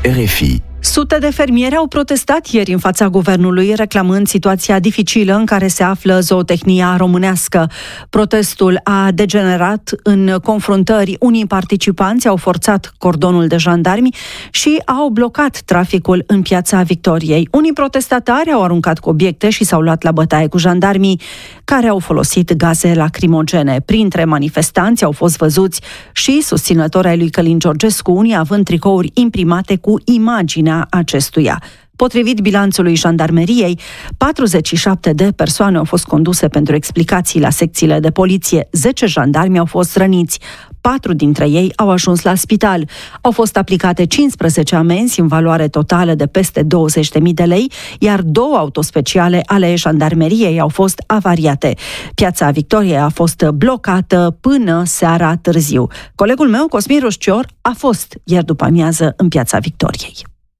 RFI. Sute de fermieri au protestat ieri în fața guvernului, reclamând situația dificilă în care se află zootehnia românească. Protestul a degenerat în confruntări. Unii participanți au forțat cordonul de jandarmi și au blocat traficul în Piața Victoriei. Unii protestatari au aruncat cu obiecte și s-au luat la bătaie cu jandarmii, care au folosit gaze lacrimogene. Printre manifestanți au fost văzuți și susținători ai lui Călin Georgescu, unii având tricouri imprimate cu imaginea acestuia. Potrivit bilanțului jandarmeriei, 47 de persoane au fost conduse pentru explicații la secțiile de poliție, 10 jandarmi au fost răniți, 4 dintre ei au ajuns la spital. Au fost aplicate 15 amenzi în valoare totală de peste 20.000 de lei, iar 2 autospeciale ale jandarmeriei au fost avariate. Piața Victoriei a fost blocată până seara târziu. Colegul meu, Cosmin Ruscior, a fost ieri după amiază în Piața Victoriei.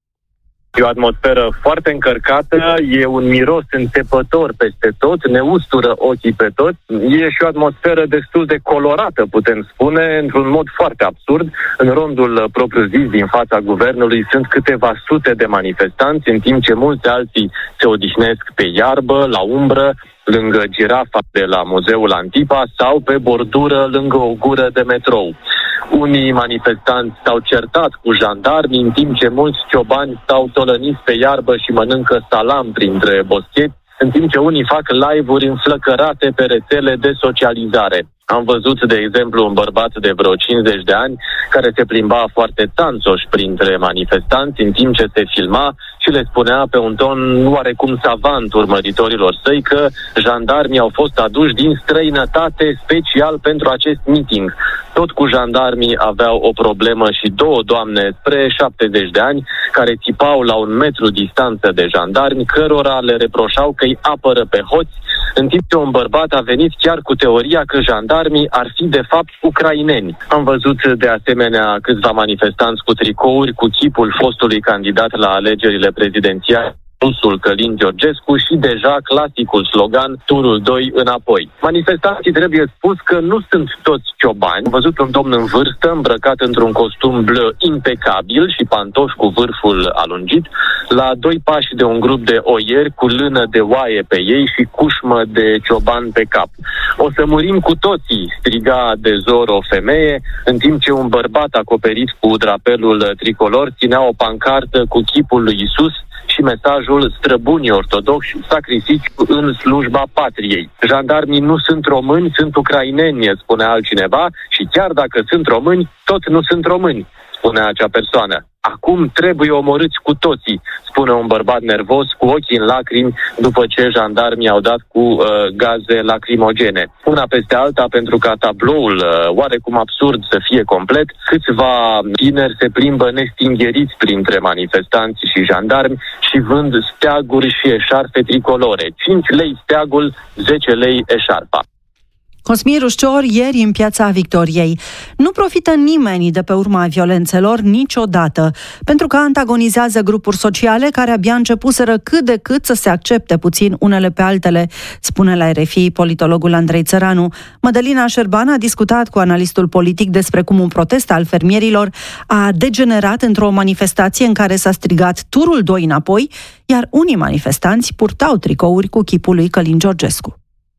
E o atmosferă foarte încărcată, e un miros înțepător peste tot, ne ustură ochii pe toți. E și o atmosferă destul de colorată, putem spune, într-un mod foarte absurd. În rondul propriu-zis din fața guvernului sunt câteva sute de manifestanți, în timp ce mulți alții se odihnesc pe iarbă, la umbră, lângă girafa de la Muzeul Antipa sau pe bordură lângă o gură de metrou. Unii manifestanți s-au certat cu jandarmi, în timp ce mulți ciobani stau tolăniți pe iarbă și mănâncă salam printre boscheți, în timp ce unii fac live-uri înflăcărate pe rețele de socializare. Am văzut, de exemplu, un bărbat de vreo 50 de ani care se plimba foarte tanțoș printre manifestanți în timp ce se filma și le spunea pe un ton oarecum savant urmăritorilor săi că jandarmii au fost aduși din străinătate special pentru acest meeting. Tot cu jandarmii aveau o problemă și 2 doamne spre 70 de ani care țipau la 1 metru distanță de jandarmi, cărora le reproșau că îi apără pe hoți, în timp ce un bărbat a venit chiar cu teoria că jandarmii ar fi de fapt ucraineni. Am văzut de asemenea câțiva manifestanți cu tricouri cu chipul fostului candidat la alegerile prezidențiale, rusul Călin Georgescu, și deja clasicul slogan turul 2 înapoi. Manifestanții, trebuie spus că nu sunt toți ciobani. Am văzut un domn în vârstă îmbrăcat într-un costum bleu impecabil și pantofi cu vârful alungit, la 2 pași de un grup de oieri cu lână de oaie pe ei și cușmă de cioban pe cap. O să murim cu toții, striga de zor o femeie, în timp ce un bărbat acoperit cu drapelul tricolor ținea o pancartă cu chipul lui Isus și mesajul străbunii ortodoxi sacrifici în slujba patriei. Jandarmii nu sunt români, sunt ucraineni, spunea altcineva, și chiar dacă sunt români, tot nu sunt români, spunea acea persoană. Acum trebuie omorâți cu toții, spune un bărbat nervos cu ochii în lacrimi după ce jandarmii au dat cu gaze lacrimogene. Una peste alta, pentru ca tabloul oarecum absurd să fie complet, câțiva tineri se plimbă nestingheriți printre manifestanți și jandarmi și vând steaguri și eșarfe tricolore. 5 lei steagul, 10 lei eșarfa. Cosmin Ruscior, ieri în Piața Victoriei. Nu profită nimeni de pe urma violențelor niciodată, pentru că antagonizează grupuri sociale care abia începuseră cât de cât să se accepte puțin unele pe altele, spune la RFI politologul Andrei Țăranu. Mădălina Șerban a discutat cu analistul politic despre cum un protest al fermierilor a degenerat într-o manifestație în care s-a strigat turul 2 înapoi, iar unii manifestanți purtau tricouri cu chipul lui Călin Georgescu.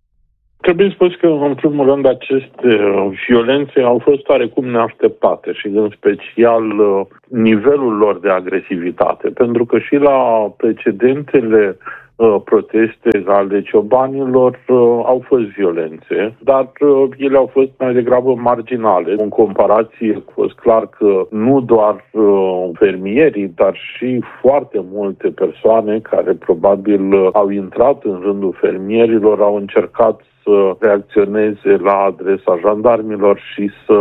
Trebuie spus că, în primul rând, aceste violențe au fost oarecum neașteptate și, în special, nivelul lor de agresivitate. Pentru că și la precedentele proteste ale ciobanilor au fost violențe, dar ele au fost mai degrabă marginale. În comparație, a fost clar că nu doar fermierii, dar și foarte multe persoane care probabil au intrat în rândul fermierilor au încercat să reacționeze la adresa jandarmilor și să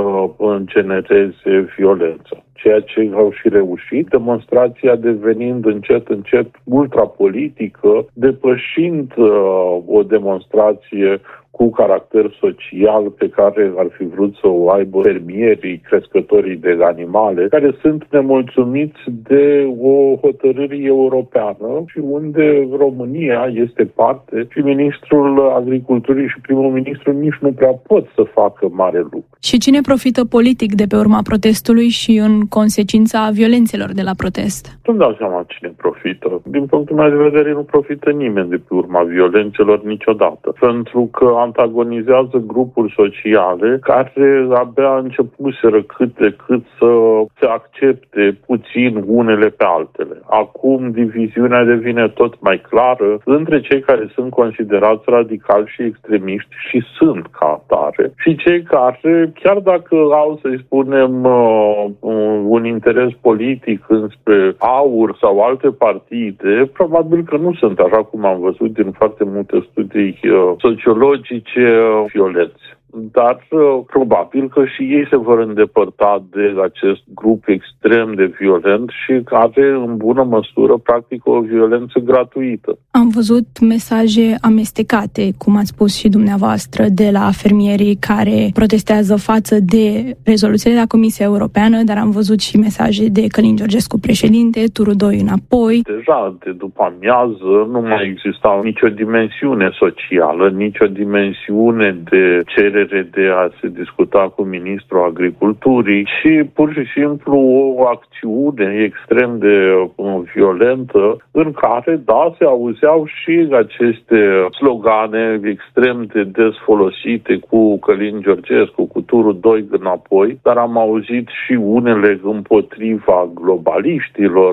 genereze violență. Ceea ce au și reușit, demonstrația devenind încet ultrapolitică, depășind o demonstrație cu caracter social pe care ar fi vrut să o aibă fermierii, crescătorii de animale, care sunt nemulțumiți de o hotărâre europeană și unde România este parte și ministrul agriculturii și primul ministru nici nu prea pot să facă mare lucru. Și cine profită politic de pe urma protestului și în consecința violențelor de la protest? Nu-mi dau seama cine profită. Din punctul meu de vedere, nu profită nimeni de pe urma violențelor niciodată. Pentru că antagonizează grupuri sociale care abia începuseră cât de cât să se accepte puțin unele pe altele. Acum diviziunea devine tot mai clară între cei care sunt considerați radicali și extremiști și sunt ca atare și cei care, chiar dacă au, să-i spunem, un interes politic înspre AUR sau alte partide, probabil că nu sunt, așa cum am văzut din foarte multe studii sociologice, violenți. Dar probabil că și ei se vor îndepărta de acest grup extrem de violent și care în bună măsură practică o violență gratuită. Am văzut mesaje amestecate, cum ați spus și dumneavoastră, de la fermierii care protestează față de rezoluțiile de la Comisia Europeană, dar am văzut și mesaje de Călin Georgescu președinte, turul 2 înapoi. Deja de după amiază nu mai exista nicio dimensiune socială, nicio dimensiune de cerere de a se discuta cu ministrul agriculturii și pur și simplu o acțiune extrem de violentă în care, da, se auzeau și aceste slogane extrem de des folosite cu Călin Georgescu, cu turul 2 înapoi, dar am auzit și unele împotriva globaliștilor,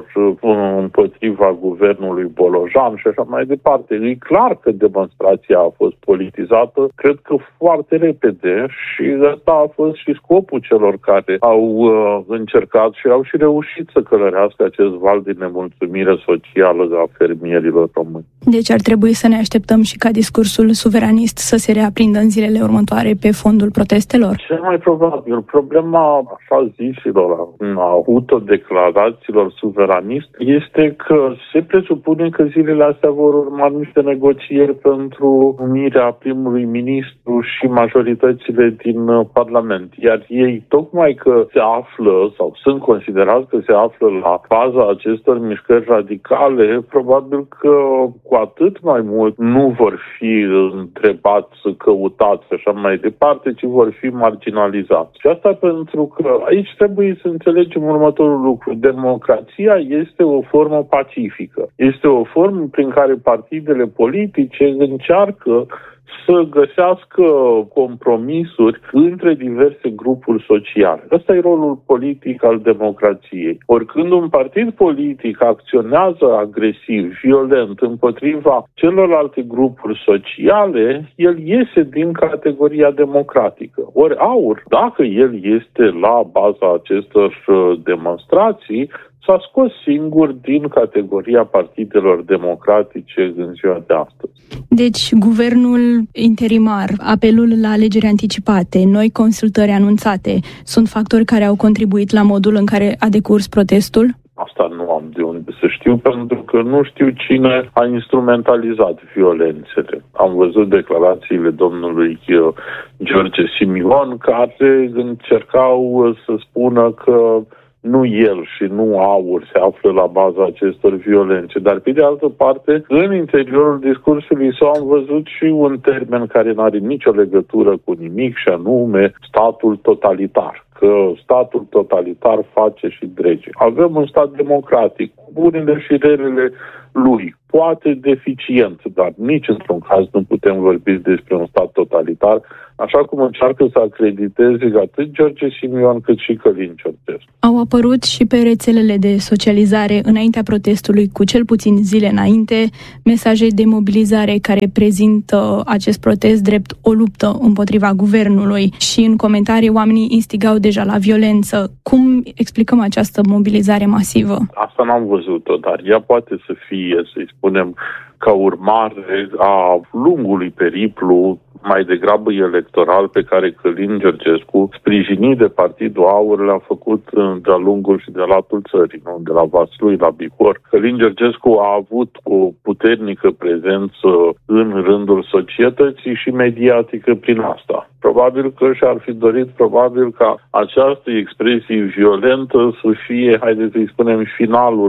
împotriva guvernului Bolojan și așa mai departe. E clar că demonstrația a fost politizată, cred că foarte repede și ăsta a fost și scopul celor care au încercat și au și reușit să călărească acest val de nemulțumire socială a fermierilor români. Deci ar trebui să ne așteptăm și ca discursul suveranist să se reaprindă în zilele următoare pe fondul protestelor? Cel mai probabil. Problema așa zișilor, a autodeclarațiilor suveranist, este că se presupune că zilele astea vor urma niște negocieri pentru numirea primului ministru și majoritățile din Parlament. Iar ei, tocmai că se află sau sunt considerați că se află la baza acestor mișcări radicale, probabil că cu atât mai mult nu vor fi întrebați, căutați și așa mai departe, ci vor fi marginalizați. Și asta pentru că aici trebuie să înțelegem următorul lucru. Democrația este o formă pacifică. Este o formă prin care partidele politice încearcă să găsească compromisuri între diverse grupuri sociale. Ăsta e rolul politic al democrației. Oricând un partid politic acționează agresiv, violent, împotriva celorlalte grupuri sociale, el iese din categoria democratică. Ori AUR, dacă el este la baza acestor demonstrații, s-a scos singur din categoria partidelor democratice în ziua de astăzi. Deci, guvernul interimar, apelul la alegeri anticipate, noi consultări anunțate, sunt factori care au contribuit la modul în care a decurs protestul? Asta nu am de unde să știu, pentru că nu știu cine a instrumentalizat violențele. Am văzut declarațiile domnului George Simion, care încercau să spună că nu el și nu AUR se află la baza acestor violențe. Dar, pe de altă parte, în interiorul discursului său am văzut și un termen care nu are nicio legătură cu nimic, și anume statul totalitar. Că statul totalitar face și drege. Avem un stat democratic, cu bunele și relele lui, poate deficient, dar nici într-un caz nu putem vorbi despre un stat totalitar, așa cum încearcă să acrediteze atât George Simion cât și Călin Georgescu. Au apărut și pe rețelele de socializare înaintea protestului, cu cel puțin zile înainte, mesaje de mobilizare care prezintă acest protest drept o luptă împotriva guvernului și în comentarii oamenii instigau deja la violență. Cum explicăm această mobilizare masivă? Asta n-am văzut-o, dar ea poate să fie, să-i spunem, ca urmare a lungului periplu mai degrabă electoral pe care Călin Georgescu, sprijinit de Partidul Aur, l-a făcut de-a lungul și de latul țării, nu? De la Vaslui la Bihor. Călin Georgescu a avut o puternică prezență în rândul societății și mediatică prin asta. Probabil că și-ar fi dorit ca această expresie violentă să fie, haideți să-i spunem, finalul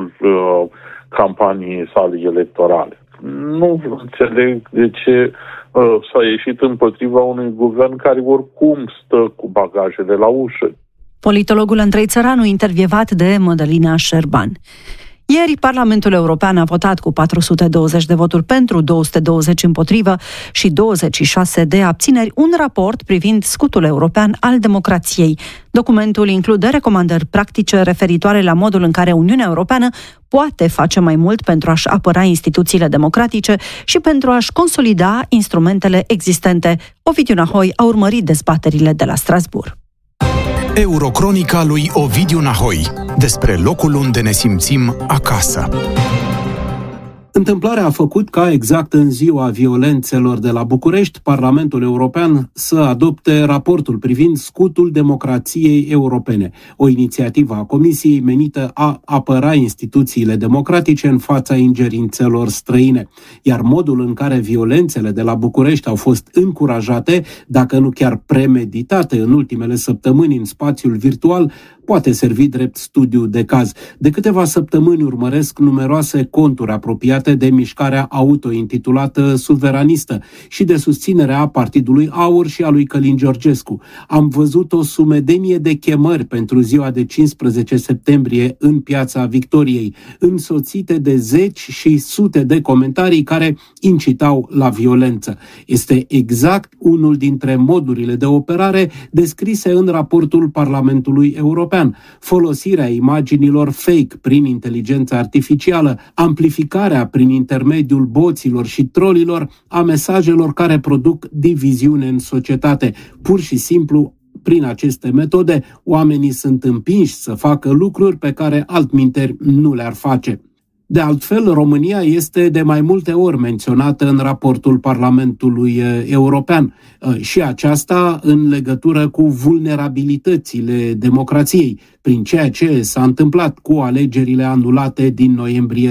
campaniei sale electorale. Nu înțeleg de ce s-a ieșit împotriva unui guvern care oricum stă cu bagajele la ușă. Politologul Andrei Țăranu, intervievat de Mădălina Șerban. Ieri, Parlamentul European a votat cu 420 de voturi pentru, 220 împotrivă și 26 de abțineri un raport privind scutul european al democrației. Documentul include recomandări practice referitoare la modul în care Uniunea Europeană poate face mai mult pentru a-și apăra instituțiile democratice și pentru a-și consolida instrumentele existente. Ovidiu Nahoi a urmărit dezbaterile de la Strasbourg. Eurocronica lui Ovidiu Nahoi, despre locul unde ne simțim acasă. Întâmplarea a făcut ca exact în ziua violențelor de la București, Parlamentul European să adopte raportul privind scutul democrației europene, o inițiativă a Comisiei menită a apăra instituțiile democratice în fața ingerințelor străine. Iar modul în care violențele de la București au fost încurajate, dacă nu chiar premeditate în ultimele săptămâni în spațiul virtual, poate servi drept studiu de caz. De câteva săptămâni urmăresc numeroase conturi apropiate de mișcarea auto-intitulată Suveranistă și de susținerea Partidului Aur și a lui Călin Georgescu. Am văzut o sumedenie de chemări pentru ziua de 15 septembrie în Piața Victoriei, însoțite de zeci și sute de comentarii care incitau la violență. Este exact unul dintre modurile de operare descrise în raportul Parlamentului European. Folosirea imaginilor fake prin inteligență artificială, amplificarea prin intermediul boților și trolilor a mesajelor care produc diviziune în societate. Pur și simplu, prin aceste metode, oamenii sunt împinși să facă lucruri pe care altminteri nu le-ar face. De altfel, România este de mai multe ori menționată în raportul Parlamentului European și aceasta în legătură cu vulnerabilitățile democrației, prin ceea ce s-a întâmplat cu alegerile anulate din noiembrie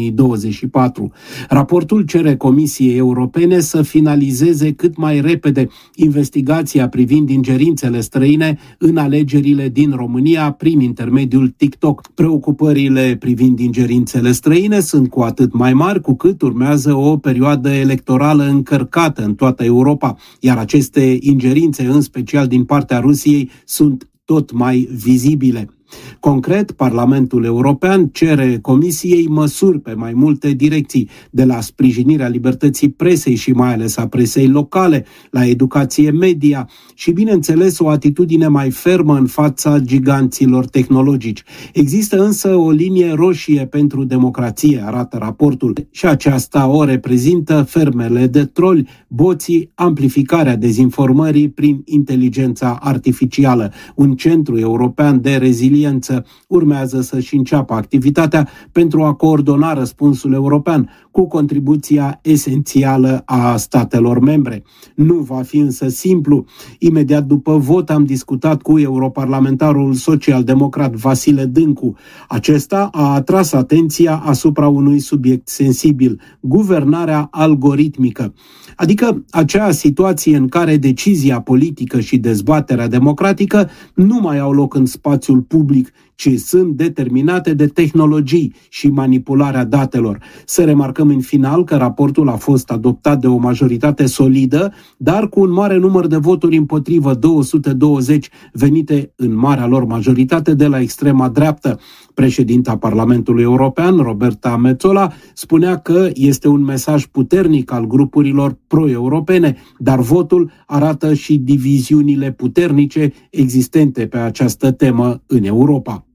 2024. Raportul cere Comisiei Europene să finalizeze cât mai repede investigația privind ingerințele străine în alegerile din România prin intermediul TikTok. Preocupările privind ingerințele străine sunt cu atât mai mari cu cât urmează o perioadă electorală încărcată în toată Europa, iar aceste ingerințe, în special din partea Rusiei, sunt tot mai vizibile. Concret, Parlamentul European cere Comisiei măsuri pe mai multe direcții, de la sprijinirea libertății presei și mai ales a presei locale, la educație media și, bineînțeles, o atitudine mai fermă în fața giganților tehnologici. Există însă o linie roșie pentru democrație, arată raportul, și aceasta o reprezintă fermele de troli, boții, amplificarea dezinformării prin inteligența artificială. Un centru european de reziliență urmează să-și înceapă activitatea pentru a coordona răspunsul european cu contribuția esențială a statelor membre. Nu va fi însă simplu. Imediat după vot am discutat cu europarlamentarul social-democrat Vasile Dâncu. Acesta a atras atenția asupra unui subiect sensibil: guvernarea algoritmică. Adică acea situație în care decizia politică și dezbaterea democratică nu mai au loc în spațiul public, ci sunt determinate de tehnologii și manipularea datelor. Să remarcăm în final că raportul a fost adoptat de o majoritate solidă, dar cu un mare număr de voturi împotrivă, 220, venite în marea lor majoritate de la extrema dreaptă. Președinta Parlamentului European, Roberta Metsola, spunea că este un mesaj puternic al grupurilor pro-europene, dar votul arată și diviziunile puternice existente pe această temă în Europa.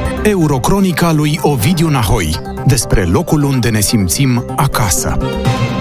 Eurocronica lui Ovidiu Nahoi, despre locul unde ne simțim acasă.